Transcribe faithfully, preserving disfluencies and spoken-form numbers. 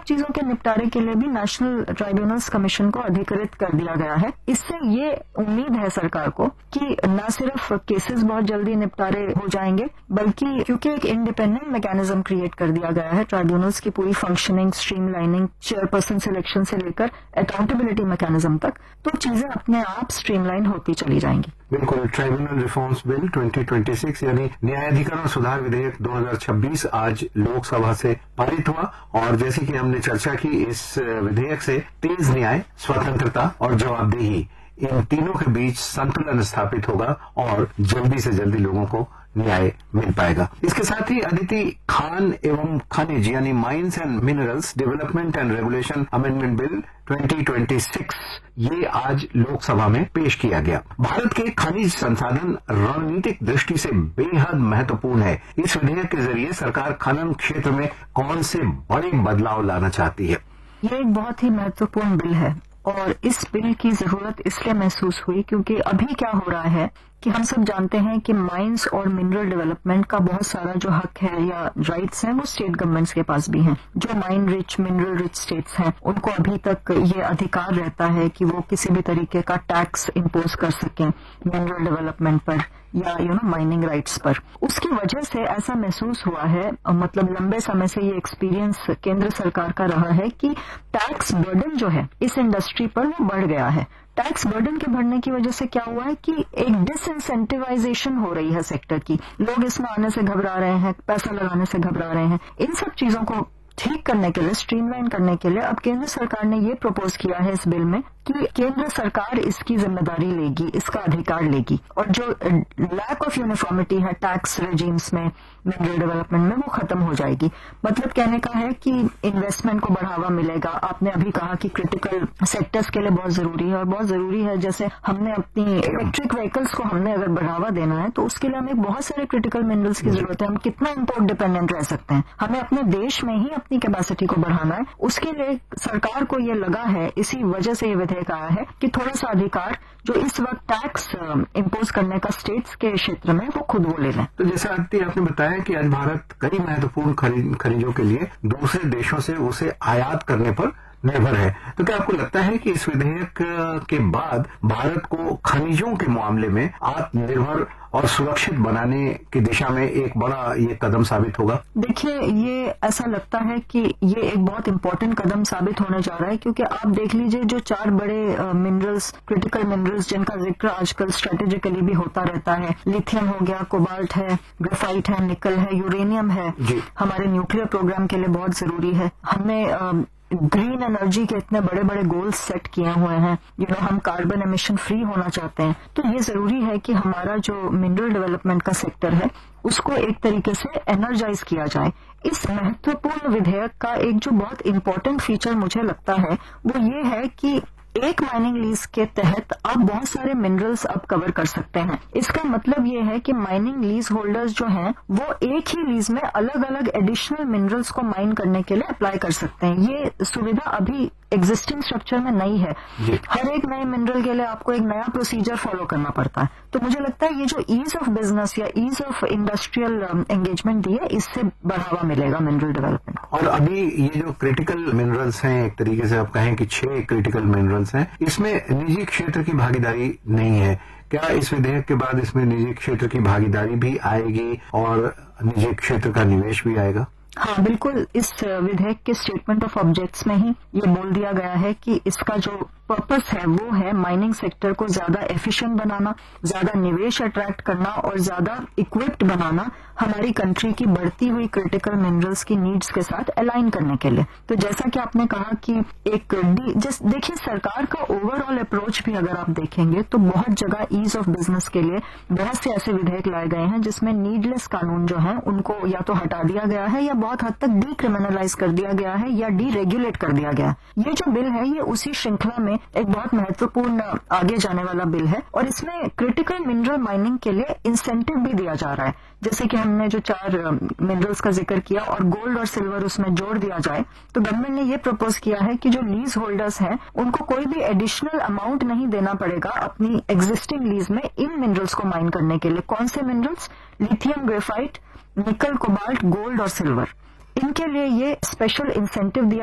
चीजों के निपटारे के लिए भी नेशनल ट्राइब्यूनल्स कमीशन को अधिकृत कर दिया गया है। इससे ये उम्मीद है सरकार को कि न सिर्फ केसेस बहुत जल्दी निपटारे हो जाएंगे, बल्कि क्योंकि एक इंडिपेंडेंट मैकेनिज्म क्रिएट कर दिया गया है ट्राइब्यूनल्स की पूरी फंक्शनिंग, स्ट्रीमलाइनिंग, चेयरपर्सन सिलेक्शन से लेकर अकाउंटेबिलिटी मैकेनिज्म तक, तो चीजें अपने आप स्ट्रीमलाइन होती चली जाएंगी। बिल्कुल। Tribunal reforms bill twenty twenty six यानी न्यायाधिकरण सुधार विधेयक दो हज़ार छब्बीस आज लोकसभा से पारित हुआ और जैसे कि हमने चर्चा की, इस विधेयक से तेज न्याय, स्वतंत्रता और जवाबदेही, इन तीनों के बीच संतुलन स्थापित होगा और जल्दी से जल्दी लोगों को न्याय मिल पाएगा। इसके साथ ही अदिति, खान एवं खनिज यानी mines and minerals development and regulation amendment bill twenty twenty six ये आज लोकसभा में पेश किया गया। भारत के खनिज संसाधन रणनीतिक दृष्टि से बेहद महत्वपूर्ण है। इस विधेयक के जरिए सरकार खनन क्षेत्र में कौन से बड़े बदलाव लाना चाहती है? ये एक बहुत ही महत्वपूर्ण बिल है और इस बिल की जरूरत इसलिए महसूस हुई क्योंकि अभी क्या हो रहा है कि हम सब जानते हैं कि माइंस और मिनरल डेवलपमेंट का बहुत सारा जो हक है या राइट्स हैं वो स्टेट गवर्नमेंट्स के पास भी हैं। जो mine rich, mineral rich states हैं उनको अभी तक ये अधिकार रहता है कि वो किसी भी तरीके का टैक्स इम्पोज कर सकें मिनरल डेवलपमेंट पर या यू नो माइनिंग राइट्स पर। उसकी वजह से ऐसा महसूस हुआ है, मतलब लंबे समय से ये एक्सपीरियंस केंद्र सरकार का रहा है कि टैक्स बर्डन जो है इस इंडस्ट्री पर वो बढ़ गया है। टैक्स बर्डन के बढ़ने की वजह से क्या हुआ है कि एक डिसइंसेंटिवाइजेशन हो रही है सेक्टर की। लोग इसमें आने से घबरा रहे हैं, पैसा लगाने से घबरा रहे हैं। इन सब चीजों को ठीक करने के लिए, स्ट्रीमलाइन करने के लिए अब केंद्र सरकार ने ये प्रपोज किया है इस बिल में कि केंद्र सरकार इसकी जिम्मेदारी लेगी, इसका अधिकार लेगी और जो लैक ऑफ यूनिफॉर्मिटी है टैक्स रेजिम्स में, मिनरल डेवलपमेंट में, वो खत्म हो जाएगी। मतलब कहने का है कि इन्वेस्टमेंट को बढ़ावा मिलेगा। आपने अभी कहा कि क्रिटिकल सेक्टर्स के लिए बहुत जरूरी है और बहुत जरूरी है, जैसे हमने अपनी इलेक्ट्रिक व्हीकल्स को हमने अगर बढ़ावा देना है तो उसके लिए हमें बहुत सारे क्रिटिकल मिनरल्स की जरूरत है। हम कितना इम्पोर्ट डिपेंडेंट रह सकते हैं? हमें अपने देश में ही अपनी कैपेसिटी को बढ़ाना है। उसके लिए सरकार को ये लगा है, इसी वजह से ये विधेयक आया है कि थोड़ा सा अधिकार जो इस वक्त टैक्स इम्पोज करने का स्टेट्स के क्षेत्र में वो खुद वो ले लें। तो जैसा आदित्य आपने बताया कि आज भारत कई महत्वपूर्ण खनिजों के लिए दूसरे देशों से उसे आयात करने पर निर्भर है, तो क्या आपको लगता है कि इस विधेयक के बाद भारत को खनिजों के मामले में आत्मनिर्भर और सुरक्षित बनाने की दिशा में एक बड़ा ये कदम साबित होगा? देखिए, ये ऐसा लगता है कि ये एक बहुत इंपॉर्टेंट कदम साबित होने जा रहा है क्योंकि आप देख लीजिए जो चार बड़े मिनरल्स, क्रिटिकल मिनरल्स जिनका जिक्र आजकल स्ट्रेटेजिकली भी होता रहता है, लिथियम हो गया, कोबाल्ट है, ग्रेफाइट है, निकल है, यूरेनियम है, हमारे न्यूक्लियर प्रोग्राम के लिए बहुत जरूरी है। हमने ग्रीन एनर्जी के इतने बड़े बड़े गोल्स सेट किए हुए हैं, यू नो हम कार्बन एमिशन फ्री होना चाहते हैं, तो ये जरूरी है कि हमारा जो मिनरल डेवलपमेंट का सेक्टर है उसको एक तरीके से एनर्जाइज किया जाए। इस महत्वपूर्ण विधेयक का एक जो बहुत इंपॉर्टेंट फीचर मुझे लगता है वो ये है कि एक माइनिंग लीज के तहत आप बहुत सारे मिनरल्स अब कवर कर सकते हैं। इसका मतलब ये है कि माइनिंग लीज होल्डर्स जो हैं वो एक ही लीज में अलग अलग एडिशनल मिनरल्स को माइन करने के लिए अप्लाई कर सकते हैं। ये सुविधा अभी एग्जिस्टिंग स्ट्रक्चर में नहीं है। हर एक नए मिनरल के लिए आपको एक नया प्रोसीजर फॉलो करना पड़ता है। तो मुझे लगता है ये जो ईज ऑफ बिजनेस या ईज ऑफ इंडस्ट्रियल एंगेजमेंट दी है, इससे बढ़ावा मिलेगा मिनरल डेवलपमेंट को। और अभी ये जो क्रिटिकल मिनरल्स हैं, एक तरीके से आप कहें कि छह क्रिटिकल मिनरल्स हैं, इसमें निजी क्षेत्र की भागीदारी नहीं है। क्या इस विधेयक के बाद इसमें निजी क्षेत्र की भागीदारी भी आएगी और निजी क्षेत्र का निवेश भी आएगा? हाँ, बिल्कुल। इस विधेयक के स्टेटमेंट ऑफ ऑब्जेक्ट्स में ही ये बोल दिया गया है कि इसका जो पर्पस है वो है माइनिंग सेक्टर को ज्यादा एफिशिएंट बनाना, ज्यादा निवेश अट्रैक्ट करना और ज्यादा इक्विप्ड बनाना हमारी कंट्री की बढ़ती हुई क्रिटिकल मिनरल्स की नीड्स के साथ अलाइन करने के लिए। तो जैसा कि आपने कहा कि एक जिस देखिए सरकार का ओवरऑल अप्रोच भी अगर आप देखेंगे तो बहुत जगह ईज ऑफ बिजनेस के लिए बहुत से ऐसे विधेयक लाए गए हैं जिसमें नीडलेस कानून जो है उनको या तो हटा दिया गया है या बहुत हद तक डीक्रिमिनलाइज कर दिया गया है या डीरेगुलेट कर दिया गया। ये जो बिल है ये उसी श्रृंखला में एक बहुत महत्वपूर्ण आगे जाने वाला बिल है और इसमें क्रिटिकल मिनरल माइनिंग के लिए इंसेंटिव भी दिया जा रहा है। जैसे कि हमने जो चार मिनरल्स का जिक्र किया और गोल्ड और सिल्वर उसमें जोड़ दिया जाए, तो गवर्नमेंट ने ये प्रपोज किया है कि जो लीज होल्डर्स हैं उनको कोई भी एडिशनल अमाउंट नहीं देना पड़ेगा अपनी एग्जिस्टिंग लीज में इन मिनरल्स को माइन करने के लिए। कौन से मिनरल्स? लिथियम, ग्रेफाइट, निकल, कोबाल्ट, गोल्ड और सिल्वर। इनके लिए ये स्पेशल इंसेंटिव दिया